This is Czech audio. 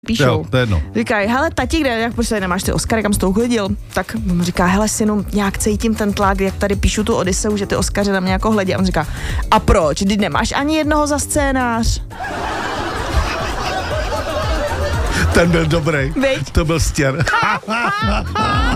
píšou. Jo, to je jedno. Říkají, hele tati, kde, jak prostě nemáš ty Oscary, kam jsi to uklidil? Tak mu říká, hele synu, nějak cítím ten tlak, jak tady píšu tu Odiseu, že ty Oscary na mě jako hledí. A on říká, a proč? Ty nemáš ani jednoho za scénář. Ten byl dobrý. Viď? To byl stěr.